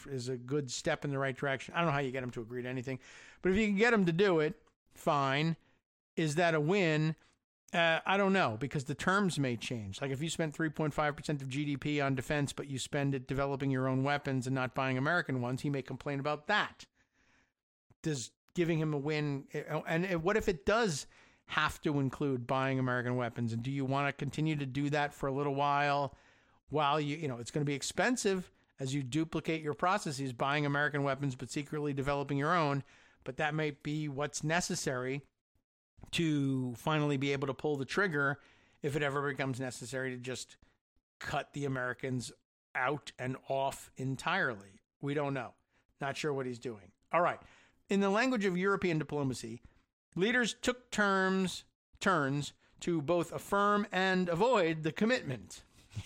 is a good step in the right direction. I don't know how you get him to agree to anything, but if you can get him to do it, fine. Is that a win? I don't know, because the terms may change. Like if you spent 3.5% of GDP on defense, but you spend it developing your own weapons and not buying American ones, he may complain about that. Does giving him a win, and what if it does have to include buying American weapons? And do you want to continue to do that for a little while it's going to be expensive as you duplicate your processes, buying American weapons, but secretly developing your own. But that might be what's necessary to finally be able to pull the trigger if it ever becomes necessary to just cut the Americans out and off entirely. We don't know. Not sure what he's doing. All right. In the language of European diplomacy, leaders took turns to both affirm and avoid the commitment.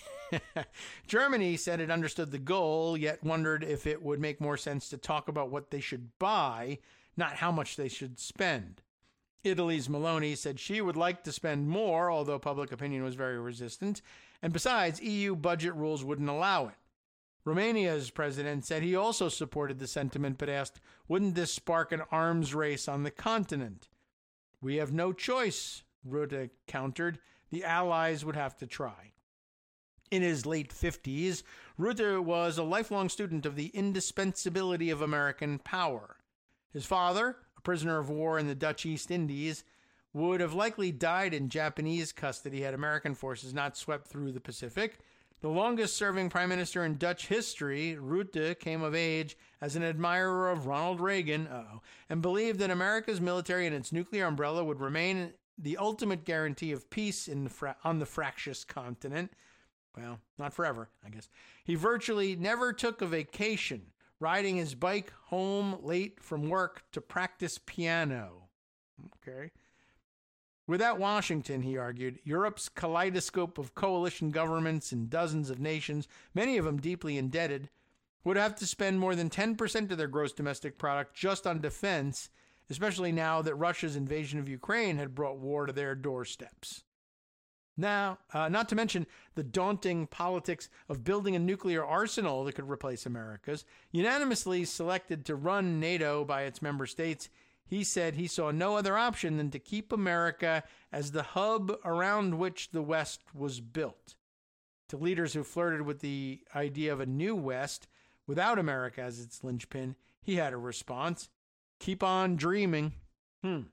Germany said it understood the goal, yet wondered if it would make more sense to talk about what they should buy, not how much they should spend. Italy's Meloni said she would like to spend more, although public opinion was very resistant, and besides, EU budget rules wouldn't allow it. Romania's president said he also supported the sentiment, but asked, wouldn't this spark an arms race on the continent? We have no choice, Rutte countered. The allies would have to try. In his late 50s, Rutte was a lifelong student of the indispensability of American power. His father, a prisoner of war in the Dutch East Indies, would have likely died in Japanese custody had American forces not swept through the Pacific. The longest-serving prime minister in Dutch history, Rutte came of age as an admirer of Ronald Reagan and believed that America's military and its nuclear umbrella would remain the ultimate guarantee of peace on the fractious continent. Well, not forever, I guess. He virtually never took a vacation, riding his bike home late from work to practice piano. Okay. Without Washington, he argued, Europe's kaleidoscope of coalition governments in dozens of nations, many of them deeply indebted, would have to spend more than 10% of their gross domestic product just on defense, especially now that Russia's invasion of Ukraine had brought war to their doorsteps. Now, not to mention the daunting politics of building a nuclear arsenal that could replace America's. Unanimously selected to run NATO by its member states, he said he saw no other option than to keep America as the hub around which the West was built. To leaders who flirted with the idea of a new West without America as its linchpin, he had a response. Keep on dreaming. We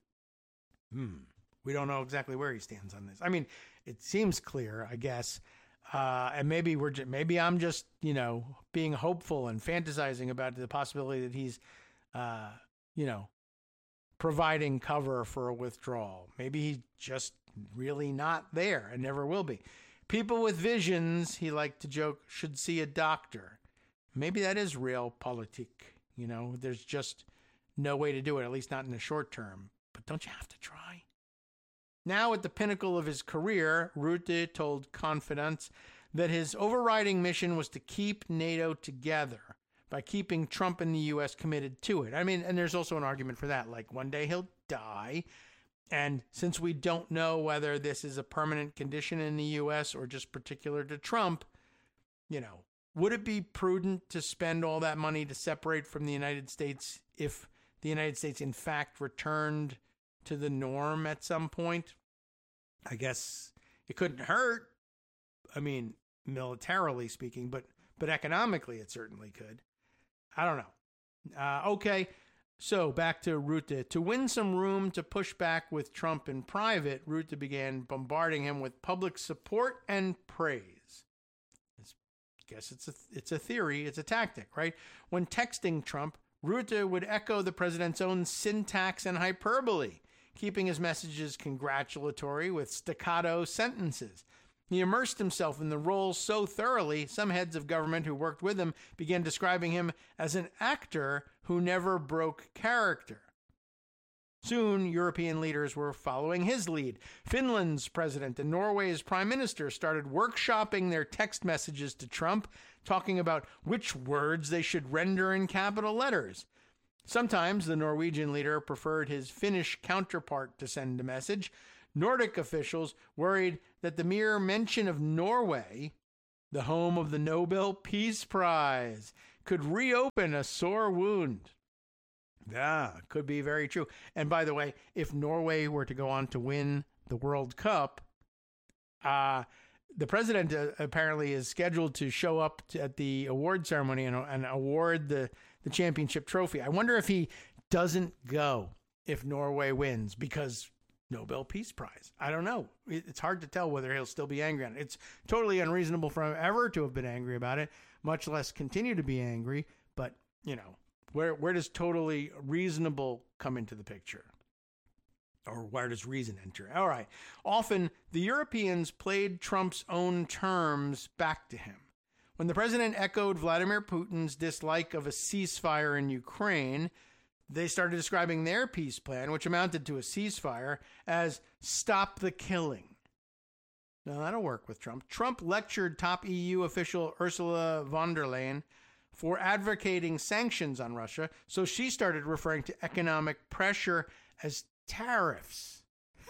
don't know exactly where he stands on this. I mean, it seems clear, I guess. And maybe I'm just, being hopeful and fantasizing about the possibility that he's, providing cover for a withdrawal. Maybe he's just really not there and never will be. People with visions, he liked to joke, should see a doctor. Maybe that is realpolitik. There's just no way to do it, at least not in the short term. But don't you have to try? Now at the pinnacle of his career, Rutte told confidants that his overriding mission was to keep NATO together by keeping Trump and the U.S. committed to it. I mean, and there's also an argument for that. Like, one day he'll die, and since we don't know whether this is a permanent condition in the U.S. or just particular to Trump, would it be prudent to spend all that money to separate from the United States if the United States, in fact, returned to the norm at some point? I guess it couldn't hurt. I mean, militarily speaking, but economically it certainly could. I don't know. Okay, so back to Rutte. To win some room to push back with Trump in private, Rutte began bombarding him with public support and praise. I guess it's a theory, it's a tactic, right? When texting Trump, Rutte would echo the president's own syntax and hyperbole, keeping his messages congratulatory with staccato sentences. He immersed himself in the role so thoroughly, some heads of government who worked with him began describing him as an actor who never broke character. Soon, European leaders were following his lead. Finland's president and Norway's prime minister started workshopping their text messages to Trump, talking about which words they should render in capital letters. Sometimes the Norwegian leader preferred his Finnish counterpart to send a message. Nordic officials worried that the mere mention of Norway, the home of the Nobel Peace Prize, could reopen a sore wound. Yeah, could be very true. And by the way, if Norway were to go on to win the World Cup, the president apparently is scheduled to show up at the award ceremony and award the championship trophy. I wonder if he doesn't go if Norway wins because Nobel Peace Prize. I don't know. It's hard to tell whether he'll still be angry on it. It's totally unreasonable for him ever to have been angry about it, much less continue to be angry. But, where does totally reasonable come into the picture? Or where does reason enter? All right. Often, the Europeans played Trump's own terms back to him. When the president echoed Vladimir Putin's dislike of a ceasefire in Ukraine, they started describing their peace plan, which amounted to a ceasefire, as stop the killing. Now, that'll work with Trump. Trump lectured top EU official Ursula von der Leyen for advocating sanctions on Russia, so she started referring to economic pressure as tariffs.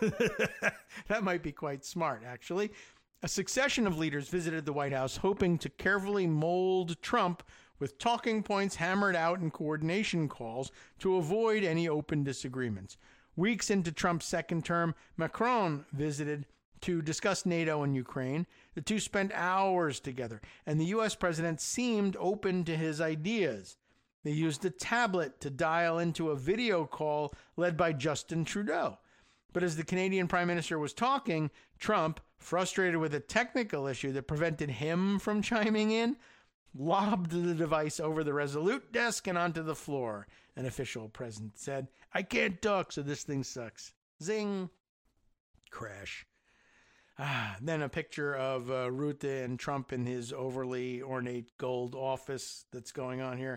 That might be quite smart, actually. A succession of leaders visited the White House hoping to carefully mold Trump with talking points hammered out in coordination calls to avoid any open disagreements. Weeks into Trump's second term, Macron visited to discuss NATO and Ukraine. The two spent hours together, and the U.S. president seemed open to his ideas. They used a tablet to dial into a video call led by Justin Trudeau. But as the Canadian Prime Minister was talking, Trump, frustrated with a technical issue that prevented him from chiming in, lobbed the device over the Resolute desk and onto the floor. An official present said, "I can't talk, so this thing sucks." Zing. Crash. Then a picture of Rutte and Trump in his overly ornate gold office that's going on here.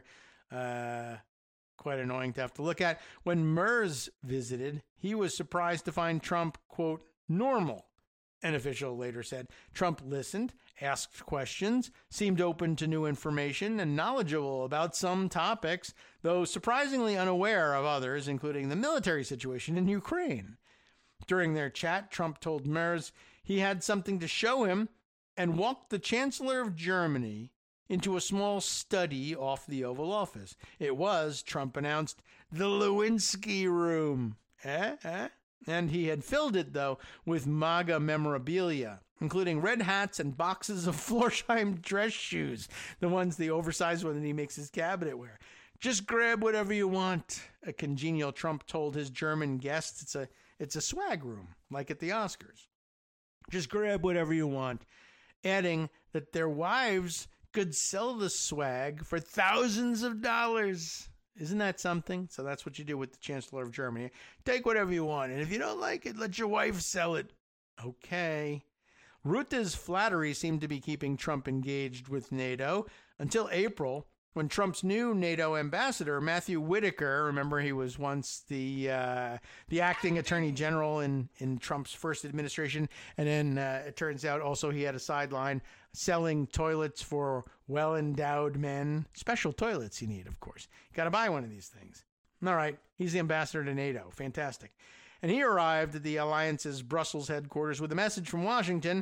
Quite annoying to have to look at. When Merz visited, he was surprised to find Trump, quote, normal. An official later said Trump listened, asked questions, seemed open to new information, and knowledgeable about some topics, though surprisingly unaware of others, including the military situation in Ukraine. During their chat, Trump told Merz he had something to show him and walked the Chancellor of Germany into a small study off the Oval Office. It was, Trump announced, the Lewinsky Room. And he had filled it, though, with MAGA memorabilia, including red hats and boxes of Florsheim dress shoes, the ones, the oversized one that he makes his cabinet wear. Just grab whatever you want, a congenial Trump told his German guests. It's a swag room, like at the Oscars. Just grab whatever you want, adding that their wives could sell the swag for thousands of dollars. Isn't that something? So that's what you do with the Chancellor of Germany. Take whatever you want, and if you don't like it, let your wife sell it. Okay. Rutte's flattery seemed to be keeping Trump engaged with NATO until April, when Trump's new NATO ambassador, Matthew Whitaker, remember he was once the acting attorney general in Trump's first administration, and then it turns out also he had a sideline selling toilets for well-endowed men. Special toilets you need, of course. Got to buy one of these things. All right, he's the ambassador to NATO. Fantastic. And he arrived at the alliance's Brussels headquarters with a message from Washington.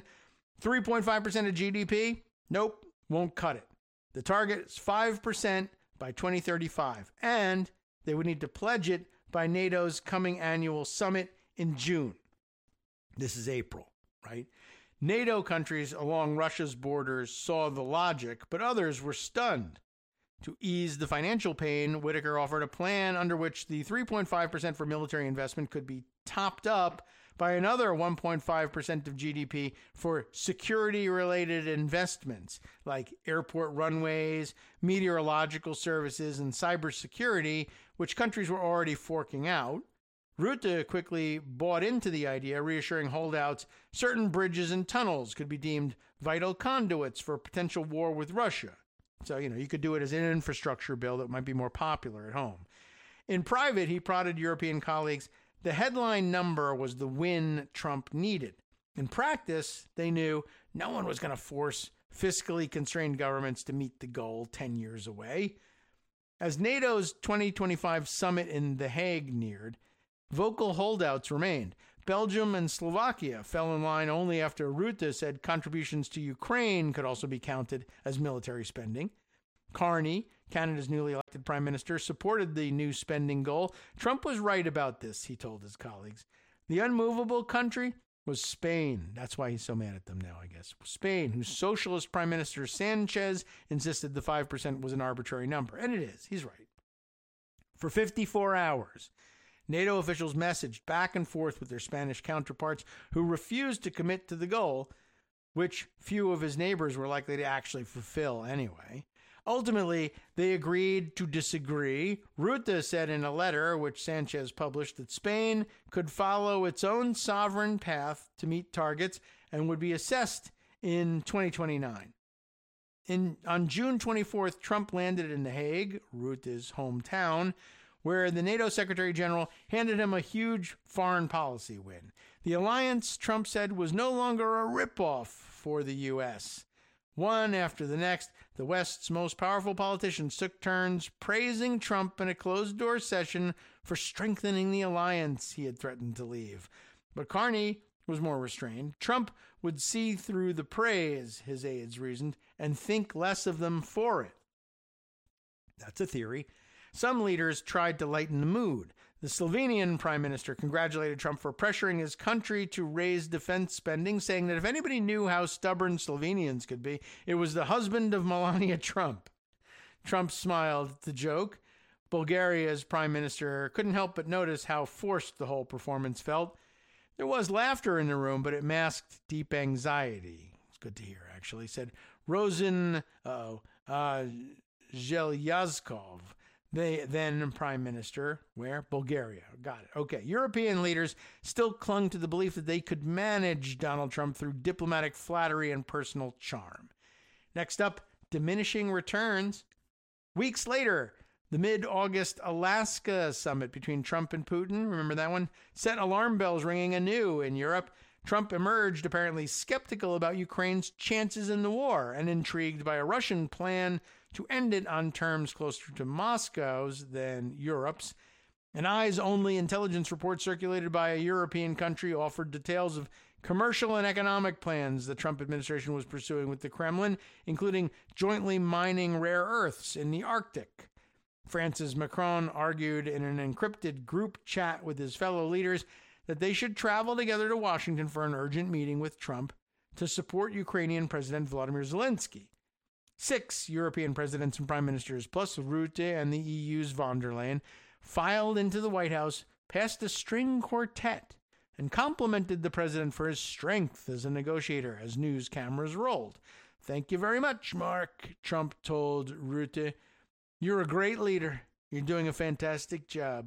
3.5% of GDP? Nope, won't cut it. The target is 5% by 2035, and they would need to pledge it by NATO's coming annual summit in June. This is April, right? NATO countries along Russia's borders saw the logic, but others were stunned. To ease the financial pain, Whitaker offered a plan under which the 3.5% for military investment could be topped up by another 1.5% of GDP for security-related investments like airport runways, meteorological services, and cybersecurity, which countries were already forking out. Rutte quickly bought into the idea, reassuring holdouts certain bridges and tunnels could be deemed vital conduits for potential war with Russia. So, you could do it as an infrastructure bill that might be more popular at home. In private, he prodded European colleagues. The headline number was the win Trump needed. In practice, they knew no one was going to force fiscally constrained governments to meet the goal 10 years away. As NATO's 2025 summit in The Hague neared, vocal holdouts remained. Belgium and Slovakia fell in line only after Rutte said contributions to Ukraine could also be counted as military spending. Carney, Canada's newly elected prime minister, supported the new spending goal. Trump was right about this, he told his colleagues. The unmovable country was Spain. That's why he's so mad at them now, I guess. Spain, whose socialist prime minister Sanchez insisted the 5% was an arbitrary number. And it is. He's right. For 54 hours, NATO officials messaged back and forth with their Spanish counterparts who refused to commit to the goal, which few of his neighbors were likely to actually fulfill anyway. Ultimately, they agreed to disagree. Rutte said in a letter, which Sanchez published, that Spain could follow its own sovereign path to meet targets and would be assessed in 2029. On June 24th, Trump landed in The Hague, Rutte's hometown, where the NATO Secretary General handed him a huge foreign policy win. The alliance, Trump said, was no longer a ripoff for the U.S. One after the next, the West's most powerful politicians took turns praising Trump in a closed-door session for strengthening the alliance he had threatened to leave. But Carney was more restrained. Trump would see through the praise, his aides reasoned, and think less of them for it. That's a theory. Some leaders tried to lighten the mood. The Slovenian prime minister congratulated Trump for pressuring his country to raise defense spending, saying that if anybody knew how stubborn Slovenians could be, it was the husband of Melania Trump. Trump smiled at the joke. Bulgaria's prime minister couldn't help but notice how forced the whole performance felt. There was laughter in the room, but it masked deep anxiety. It's good to hear, actually, said Rosen Zhelyazkov, the then prime minister, where? Bulgaria. Got it. Okay. European leaders still clung to the belief that they could manage Donald Trump through diplomatic flattery and personal charm. Next up, diminishing returns. Weeks later, the mid-August Alaska summit between Trump and Putin, remember that one, set alarm bells ringing anew in Europe. Trump emerged apparently skeptical about Ukraine's chances in the war and intrigued by a Russian plan to end it on terms closer to Moscow's than Europe's. An eyes-only intelligence report circulated by a European country offered details of commercial and economic plans the Trump administration was pursuing with the Kremlin, including jointly mining rare earths in the Arctic. France's Macron argued in an encrypted group chat with his fellow leaders that they should travel together to Washington for an urgent meeting with Trump to support Ukrainian President Volodymyr Zelensky. 6 European presidents and prime ministers, plus Rutte and the EU's von der Leyen, filed into the White House past a string quartet and complimented the president for his strength as a negotiator as news cameras rolled. "Thank you very much, Mark," Trump told Rutte. "You're a great leader. You're doing a fantastic job."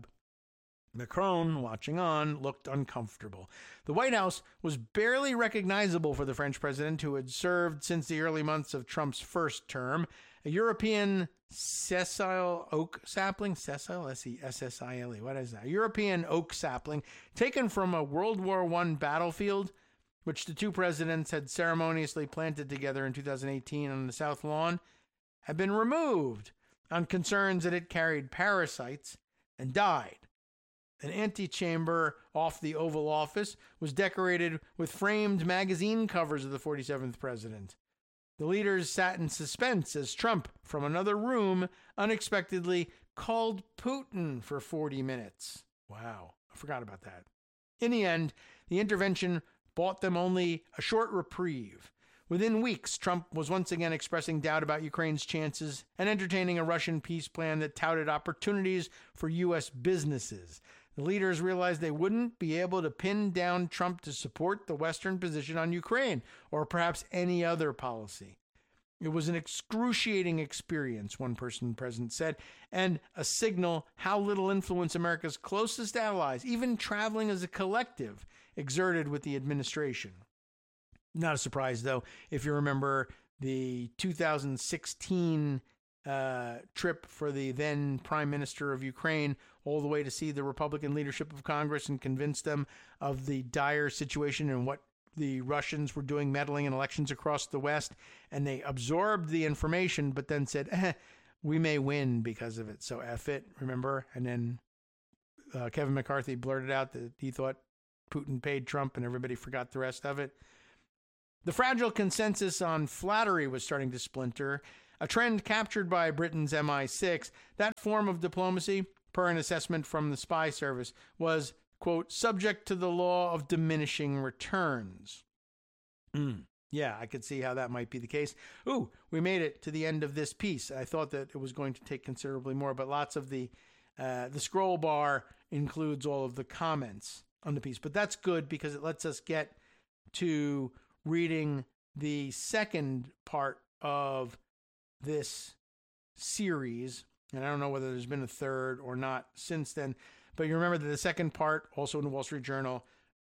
Macron, watching on, looked uncomfortable. The White House was barely recognizable for the French president, who had served since the early months of Trump's first term. A European sessile oak sapling, sessile, S-E-S-S-I-L-E, what is that? A European oak sapling taken from a World War I battlefield, which the two presidents had ceremoniously planted together in 2018 on the South Lawn, had been removed on concerns that it carried parasites and died. An antechamber off the Oval Office was decorated with framed magazine covers of the 47th president. The leaders sat in suspense as Trump, from another room, unexpectedly called Putin for 40 minutes. Wow, I forgot about that. In the end, the intervention bought them only a short reprieve. Within weeks, Trump was once again expressing doubt about Ukraine's chances and entertaining a Russian peace plan that touted opportunities for U.S. businesses. The leaders realized they wouldn't be able to pin down Trump to support the Western position on Ukraine, or perhaps any other policy. It was an excruciating experience, one person present said, and a signal how little influence America's closest allies, even traveling as a collective, exerted with the administration. Not a surprise, though, if you remember the 2016 trip for the then Prime Minister of Ukraine all the way to see the Republican leadership of Congress and convince them of the dire situation and what the Russians were doing, meddling in elections across the West. And they absorbed the information, but then said, we may win because of it, so F it, remember? And then Kevin McCarthy blurted out that he thought Putin paid Trump and everybody forgot the rest of it. The fragile consensus on flattery was starting to splinter. a trend captured by Britain's MI6. That form of diplomacy, per an assessment from the spy service, was, quote, subject to the law of diminishing returns. Yeah, I could see how that might be the case. Ooh, we made it to the end of this piece. I thought that it was going to take considerably more, but lots of the scroll bar includes all of the comments on the piece. But that's good because it lets us get to reading the second part of this series. And I don't know whether there's been a third or not since then. But you remember that the second part, also in the Wall Street Journal,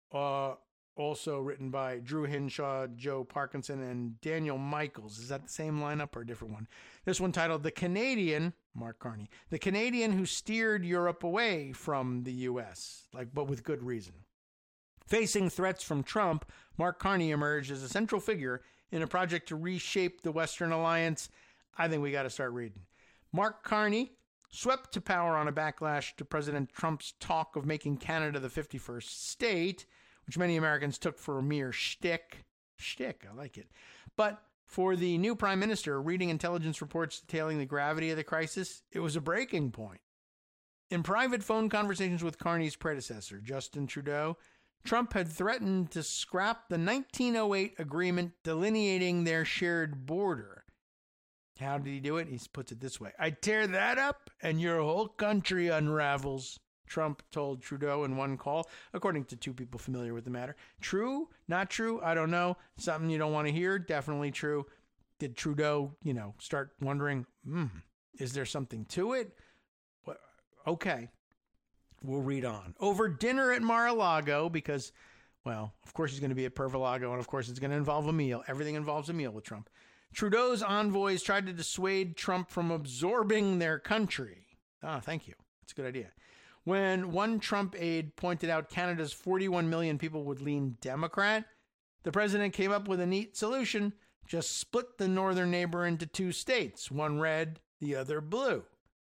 also written by Drew Hinshaw, Joe Parkinson, and Daniel Michaels. Is that the same lineup or a different one? This one titled The Canadian, Mark Carney, the Canadian who steered Europe away from the U.S., but with good reason. Facing threats from Trump, Mark Carney emerged as a central figure in a project to reshape the Western alliance. I think we got to start reading. Mark Carney swept to power on a backlash to President Trump's talk of making Canada the 51st state, which many Americans took for a mere shtick. Shtick, I like it. But for the new prime minister, reading intelligence reports detailing the gravity of the crisis, it was a breaking point. In private phone conversations with Carney's predecessor, Justin Trudeau, Trump had threatened to scrap the 1908 agreement delineating their shared border. How did he do it? He puts it this way: I tear that up and your whole country unravels, Trump told Trudeau in one call, according to two people familiar with the matter. True? Not true? I don't know. Something you don't want to hear? Definitely true. Did Trudeau, start wondering, is there something to it? Well, okay. We'll read on. Over dinner at Mar-a-Lago, because, well, of course he's going to be at Pervalago, and of course it's going to involve a meal. Everything involves a meal with Trump. Trudeau's envoys tried to dissuade Trump from absorbing their country. Thank you. That's a good idea. When one Trump aide pointed out Canada's 41 million people would lean Democrat, the president came up with a neat solution: just split the northern neighbor into two states, one red, the other blue.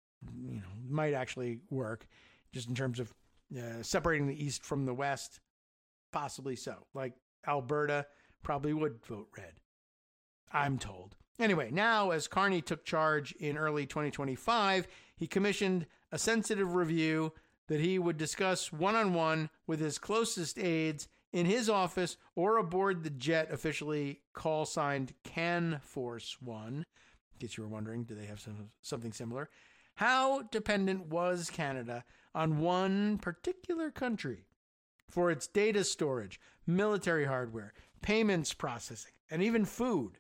Might actually work, just in terms of separating the East from the West. Possibly so. Like Alberta probably would vote red, I'm told. Anyway, now as Carney took charge in early 2025, he commissioned a sensitive review that he would discuss one-on-one with his closest aides in his office or aboard the jet officially call-signed CanForce One. In case you were wondering, do they have something similar? How dependent was Canada on one particular country for its data storage, military hardware, payments processing, and even food?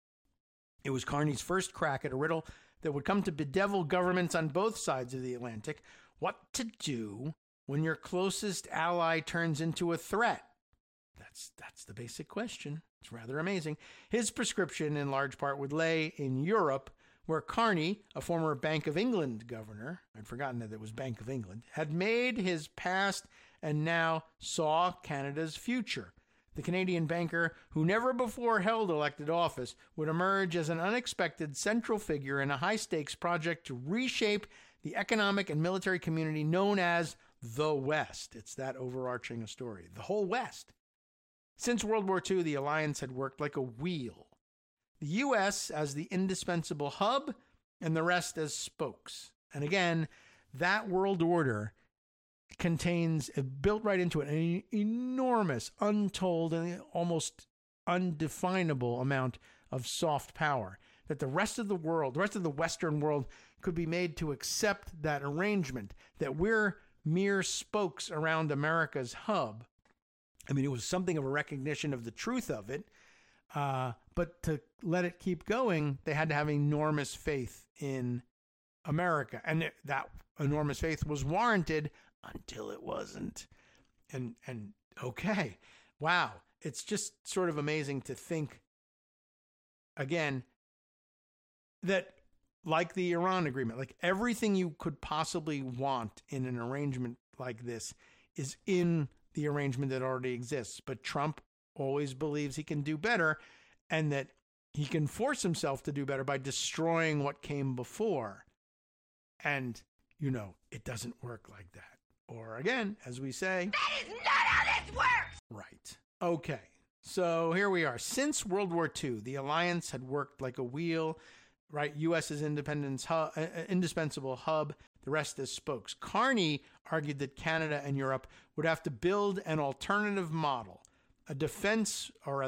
It was Carney's first crack at a riddle that would come to bedevil governments on both sides of the Atlantic. What to do when your closest ally turns into a threat? That's the basic question. It's rather amazing. His prescription, in large part, would lay in Europe, where Carney, a former Bank of England governor, I'd forgotten that it was Bank of England, had made his past and now saw Canada's future. The Canadian banker, who never before held elected office, would emerge as an unexpected central figure in a high-stakes project to reshape the economic and military community known as the West. It's that overarching story. The whole West. Since World War II, the alliance had worked like a wheel. The U.S. as the indispensable hub, and the rest as spokes. And again, that world order contains, built right into it, an enormous, untold, and almost undefinable amount of soft power that the rest of the world, the rest of the Western world, could be made to accept that arrangement, that we're mere spokes around America's hub. I mean, it was something of a recognition of the truth of it, but to let it keep going, they had to have enormous faith in America. And that enormous faith was warranted until it wasn't. And okay, wow. It's just sort of amazing to think, again, that like the Iran agreement, like everything you could possibly want in an arrangement like this is in the arrangement that already exists. But Trump always believes he can do better, and that he can force himself to do better by destroying what came before. And, it doesn't work like that. Or again, as we say, that is not how this works! Right. Okay. So here we are. Since World War II, the alliance had worked like a wheel. right? U.S. is indispensable hub, the rest as spokes. Carney argued that Canada and Europe would have to build an alternative model, a dense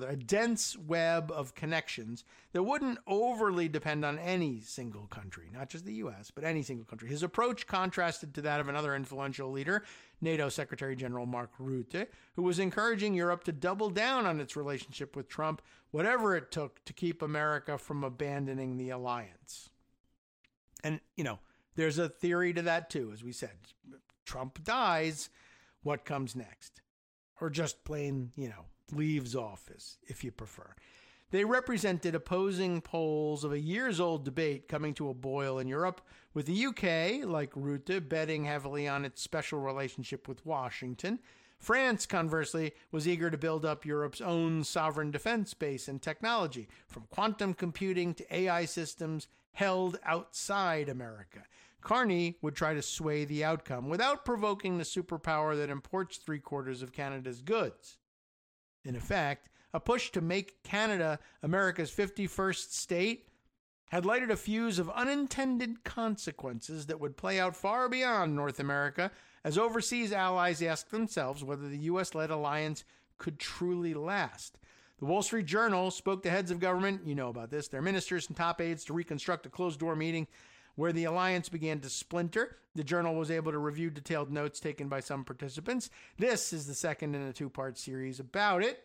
web of connections that wouldn't overly depend on any single country, not just the U.S., but any single country. His approach contrasted to that of another influential leader, NATO Secretary General Mark Rutte, who was encouraging Europe to double down on its relationship with Trump, whatever it took to keep America from abandoning the alliance. And, there's a theory to that too, as we said. Trump dies, what comes next? Or just plain, leaves office, if you prefer. They represented opposing poles of a years-old debate coming to a boil in Europe, with the UK, like Rutte, betting heavily on its special relationship with Washington. France, conversely, was eager to build up Europe's own sovereign defense base and technology, from quantum computing to AI systems held outside America. Carney would try to sway the outcome without provoking the superpower that imports 3/4 of Canada's goods. In effect, a push to make Canada America's 51st state had lighted a fuse of unintended consequences that would play out far beyond North America as overseas allies asked themselves whether the U.S.-led alliance could truly last. The Wall Street Journal spoke to heads of government, about this, their ministers and top aides to reconstruct a closed-door meeting where the alliance began to splinter. The Journal was able to review detailed notes taken by some participants. This is the second in a two-part series about it,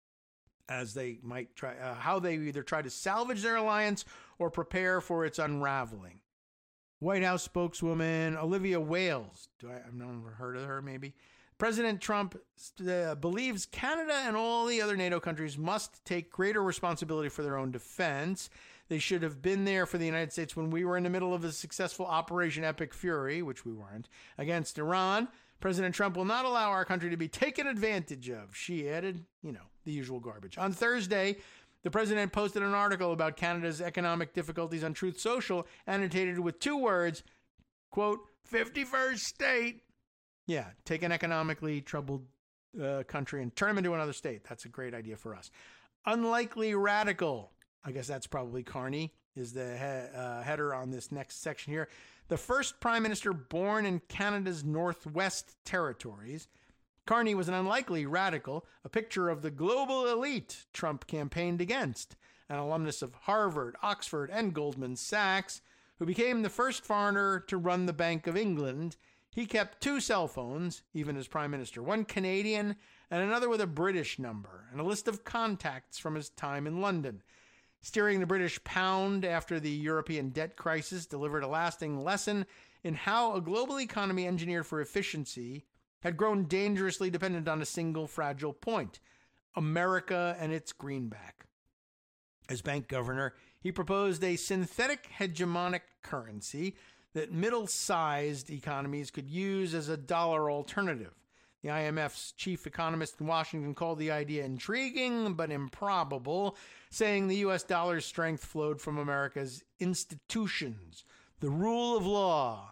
as they might try, how they either try to salvage their alliance or prepare for its unraveling. White House spokeswoman Olivia Wales, I've never heard of her maybe. President Trump believes Canada and all the other NATO countries must take greater responsibility for their own defense. They should have been there for the United States when we were in the middle of a successful Operation Epic Fury, which we weren't, against Iran. President Trump will not allow our country to be taken advantage of, she added, the usual garbage. On Thursday, the president posted an article about Canada's economic difficulties on Truth Social, annotated with 2 words, quote, 51st state. Yeah, take an economically troubled country and turn them into another state. That's a great idea for us. Unlikely radical. I guess that's probably Carney, is the header on this next section here. The first prime minister born in Canada's Northwest Territories. Carney was an unlikely radical, a picture of the global elite Trump campaigned against, an alumnus of Harvard, Oxford, and Goldman Sachs, who became the first foreigner to run the Bank of England. He kept 2 cell phones, even as prime minister, one Canadian and another with a British number, and a list of contacts from his time in London. Steering the British pound after the European debt crisis delivered a lasting lesson in how a global economy engineered for efficiency had grown dangerously dependent on a single fragile point, America and its greenback. As bank governor, he proposed a synthetic hegemonic currency that middle-sized economies could use as a dollar alternative. The IMF's chief economist in Washington called the idea intriguing but improbable, saying the U.S. dollar's strength flowed from America's institutions, the rule of law.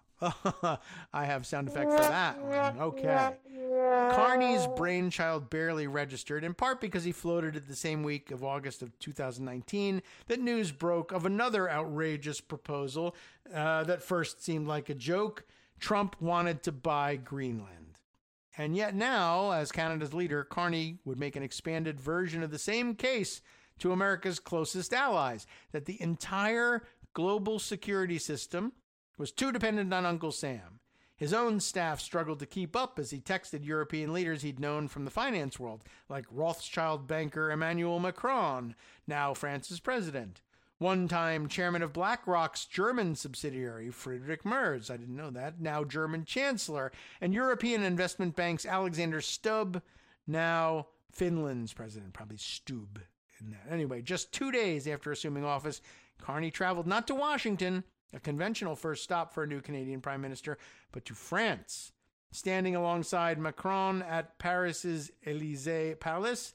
I have sound effect for that one. Okay. Carney's brainchild barely registered, in part because he floated it the same week of August of 2019 that news broke of another outrageous proposal that first seemed like a joke. Trump wanted to buy Greenland. And yet now, as Canada's leader, Carney would make an expanded version of the same case to America's closest allies, that the entire global security system was too dependent on Uncle Sam. His own staff struggled to keep up as he texted European leaders he'd known from the finance world, like Rothschild banker Emmanuel Macron, now France's president. One-time chairman of BlackRock's German subsidiary, Friedrich Merz, I didn't know that, now German chancellor, and European investment bank's Alexander Stubb, now Finland's president, probably Stubb in that. Anyway, just 2 days after assuming office, Carney traveled not to Washington, a conventional first stop for a new Canadian prime minister, but to France, standing alongside Macron at Paris's Élysée Palace.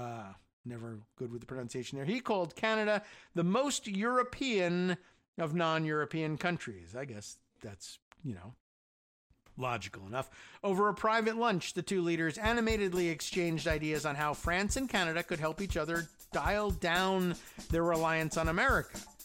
Never good with the pronunciation there. He called Canada the most European of non-European countries. I guess that's, logical enough. Over a private lunch, the 2 leaders animatedly exchanged ideas on how France and Canada could help each other dial down their reliance on America.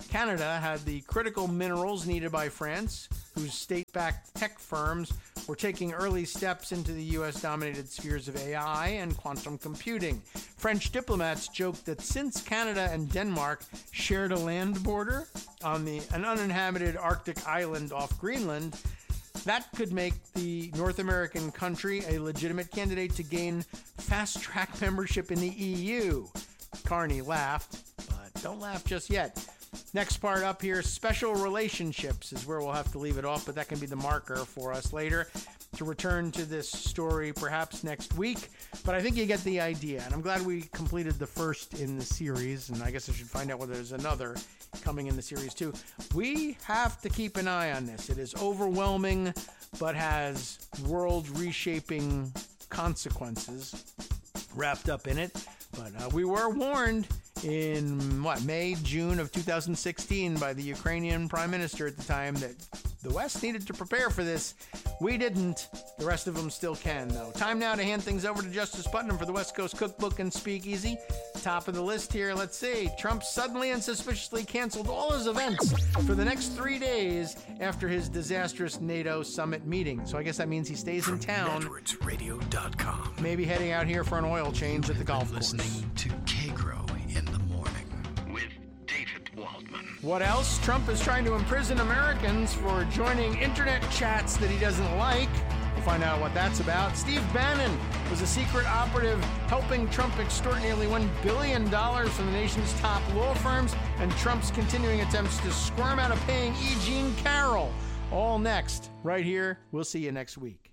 Canada had the critical minerals needed by France, whose state-backed tech firms were taking early steps into the U.S.-dominated spheres of AI and quantum computing. French diplomats joked that since Canada and Denmark shared a land border on an uninhabited Arctic island off Greenland, that could make the North American country a legitimate candidate to gain fast-track membership in the EU. Carney laughed, but don't laugh just yet. Next part up here, special relationships is where we'll have to leave it off, but that can be the marker for us later to return to this story perhaps next week. But I think you get the idea, and I'm glad we completed the first in the series, and I guess I should find out whether there's another coming in the series too. We have to keep an eye on this. It is overwhelming, but has world-reshaping consequences wrapped up in it. But we were warned in, May, June of 2016 by the Ukrainian Prime Minister at the time that the West needed to prepare for this. We didn't. The rest of them still can, though. Time now to hand things over to Justice Putnam for the West Coast Cookbook and Speakeasy. Top of the list here, let's see. Trump suddenly and suspiciously canceled all his events for the next 3 days after his disastrous NATO summit meeting. So I guess that means he stays in town. NetworksRadio.com. Maybe heading out here for an oil change at the golf course. Listening to K-Grow in the morning with David Waldman. What else? Trump is trying to imprison Americans for joining internet chats that he doesn't like. We'll find out what that's about. Steve Bannon was a secret operative helping Trump extort nearly $1 billion from the nation's top law firms, and Trump's continuing attempts to squirm out of paying E. Jean Carroll. All next, right here. We'll see you next week.